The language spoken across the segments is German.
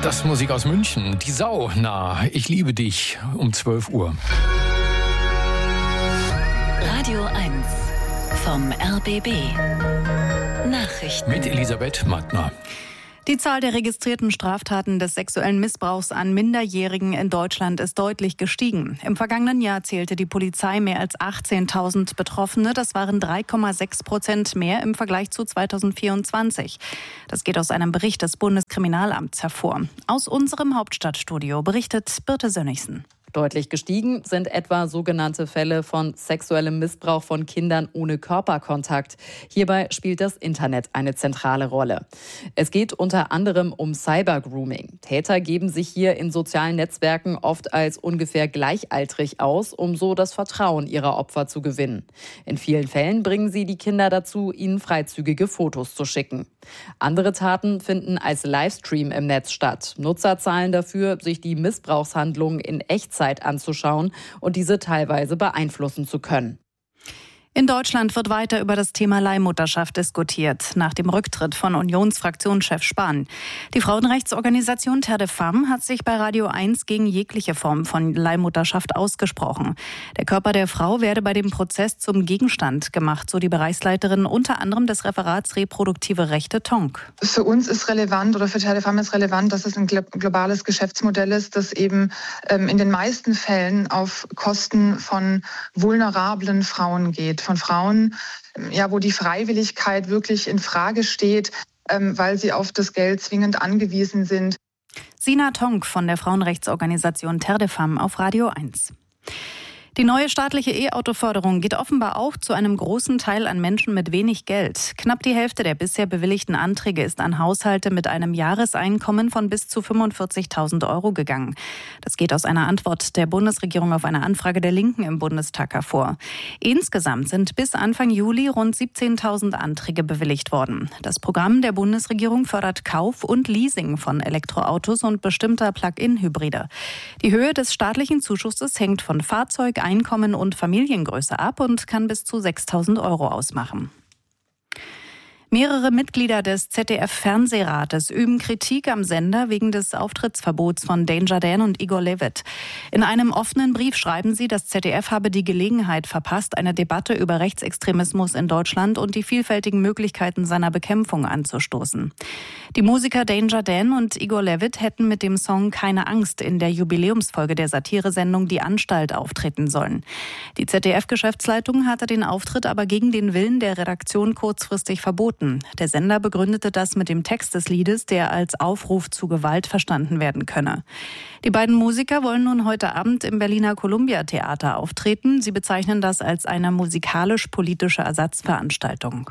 Das ist Musik aus München. Die Sau, ich liebe dich, um 12 Uhr. Radio 1 vom RBB. Nachrichten. Mit Elisabeth Mattner. Die Zahl der registrierten Straftaten des sexuellen Missbrauchs an Minderjährigen in Deutschland ist deutlich gestiegen. Im vergangenen Jahr zählte die Polizei mehr als 18.000 Betroffene. Das waren 3,6% mehr im Vergleich zu 2024. Das geht aus einem Bericht des Bundeskriminalamts hervor. Aus unserem Hauptstadtstudio berichtet Birte Sönnigsen. Deutlich gestiegen sind etwa sogenannte Fälle von sexuellem Missbrauch von Kindern ohne Körperkontakt. Hierbei spielt das Internet eine zentrale Rolle. Es geht unter anderem um Cybergrooming. Täter geben sich hier in sozialen Netzwerken oft als ungefähr gleichaltrig aus, um so das Vertrauen ihrer Opfer zu gewinnen. In vielen Fällen bringen sie die Kinder dazu, ihnen freizügige Fotos zu schicken. Andere Taten finden als Livestream im Netz statt. Nutzer zahlen dafür, sich die Missbrauchshandlungen in Echtzeit anzuschauen und diese teilweise beeinflussen zu können. In Deutschland wird weiter über das Thema Leihmutterschaft diskutiert, nach dem Rücktritt von Unionsfraktionschef Spahn. Die Frauenrechtsorganisation Terre des Femmes hat sich bei Radio 1 gegen jegliche Form von Leihmutterschaft ausgesprochen. Der Körper der Frau werde bei dem Prozess zum Gegenstand gemacht, so die Bereichsleiterin unter anderem des Referats Reproduktive Rechte Tonk. Für uns ist relevant oder für Terre des Femmes ist relevant, dass es ein globales Geschäftsmodell ist, das eben in den meisten Fällen auf Kosten von vulnerablen Frauen geht. Von Frauen, wo die Freiwilligkeit wirklich in Frage steht, weil sie auf das Geld zwingend angewiesen sind. Sina Tonk von der Frauenrechtsorganisation Terre des Femmes auf Radio 1. Die neue staatliche E-Auto-Förderung geht offenbar auch zu einem großen Teil an Menschen mit wenig Geld. Knapp die Hälfte der bisher bewilligten Anträge ist an Haushalte mit einem Jahreseinkommen von bis zu 45.000 € gegangen. Das geht aus einer Antwort der Bundesregierung auf eine Anfrage der Linken im Bundestag hervor. Insgesamt sind bis Anfang Juli rund 17.000 Anträge bewilligt worden. Das Programm der Bundesregierung fördert Kauf und Leasing von Elektroautos und bestimmter Plug-in-Hybride. Die Höhe des staatlichen Zuschusses hängt von Fahrzeug, Einkommen und Familiengröße ab und kann bis zu 6.000 € ausmachen. Mehrere Mitglieder des ZDF-Fernsehrates üben Kritik am Sender wegen des Auftrittsverbots von Danger Dan und Igor Levit. In einem offenen Brief schreiben sie, das ZDF habe die Gelegenheit verpasst, eine Debatte über Rechtsextremismus in Deutschland und die vielfältigen Möglichkeiten seiner Bekämpfung anzustoßen. Die Musiker Danger Dan und Igor Levit hätten mit dem Song Keine Angst in der Jubiläumsfolge der Satiresendung Die Anstalt auftreten sollen. Die ZDF-Geschäftsleitung hatte den Auftritt aber gegen den Willen der Redaktion kurzfristig verboten. Der Sender begründete das mit dem Text des Liedes, der als Aufruf zu Gewalt verstanden werden könne. Die beiden Musiker wollen nun heute Abend im Berliner Columbia Theater auftreten. Sie bezeichnen das als eine musikalisch-politische Ersatzveranstaltung.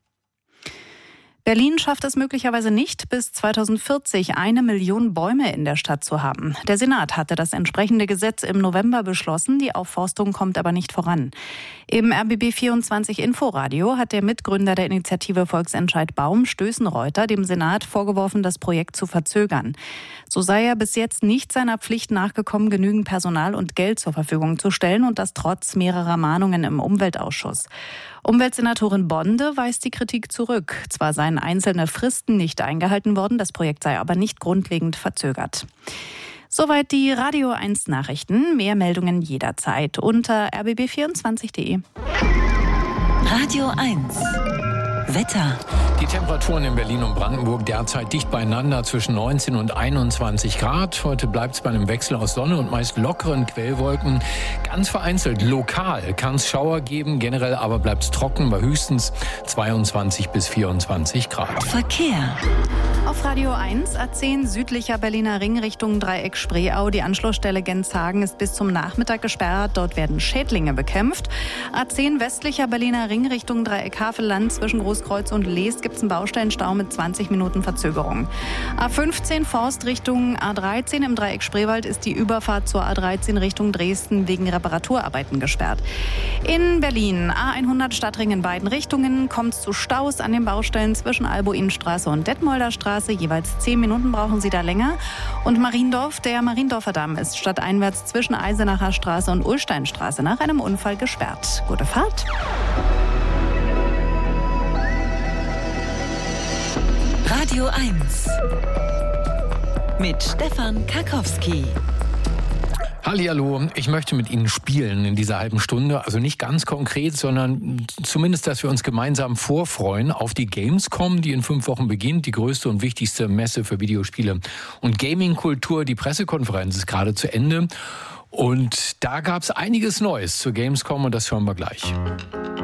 Berlin schafft es möglicherweise nicht, bis 2040 1 Million Bäume in der Stadt zu haben. Der Senat hatte das entsprechende Gesetz im November beschlossen, die Aufforstung kommt aber nicht voran. Im RBB24 Inforadio hat der Mitgründer der Initiative Volksentscheid Baum, Stößenreuter, dem Senat vorgeworfen, das Projekt zu verzögern. So sei er bis jetzt nicht seiner Pflicht nachgekommen, genügend Personal und Geld zur Verfügung zu stellen und das trotz mehrerer Mahnungen im Umweltausschuss. Umweltsenatorin Bonde weist die Kritik zurück. Zwar seien einzelne Fristen nicht eingehalten worden, das Projekt sei aber nicht grundlegend verzögert. Soweit die Radio 1 Nachrichten. Mehr Meldungen jederzeit unter rbb24.de. Radio 1 Wetter. Die Temperaturen in Berlin und Brandenburg derzeit dicht beieinander zwischen 19 und 21 Grad. Heute bleibt es bei einem Wechsel aus Sonne und meist lockeren Quellwolken. Ganz vereinzelt lokal kann es Schauer geben, generell aber bleibt es trocken bei höchstens 22 bis 24 Grad. Verkehr. Auf Radio 1 A10 südlicher Berliner Ring Richtung Dreieck Spreeau. Die Anschlussstelle Genshagen ist bis zum Nachmittag gesperrt. Dort werden Schädlinge bekämpft. A10 westlicher Berliner Ring Richtung Dreieck Havelland zwischen Großkreuz und Lees gibt es einen Baustellenstau mit 20 Minuten Verzögerung. A15 Forst Richtung A13 im Dreieck Spreewald ist die Überfahrt zur A13 Richtung Dresden wegen Reparaturarbeiten gesperrt. In Berlin A100 Stadtring in beiden Richtungen kommt es zu Staus an den Baustellen zwischen Albo-Innenstraße und Detmolder Straße. Jeweils 10 Minuten brauchen Sie da länger. Und Mariendorf, der Mariendorfer Damm ist stadteinwärts zwischen Eisenacher Straße und Ullsteinstraße nach einem Unfall gesperrt. Gute Fahrt. Radio 1 mit Stefan Karkowski. Hallihallo, ich möchte mit Ihnen spielen in dieser halben Stunde. Also nicht ganz konkret, sondern zumindest, dass wir uns gemeinsam vorfreuen auf die Gamescom, die in 5 Wochen beginnt. Die größte und wichtigste Messe für Videospiele und Gaming-Kultur. Die Pressekonferenz ist gerade zu Ende. Und da gab es einiges Neues zur Gamescom und das hören wir gleich.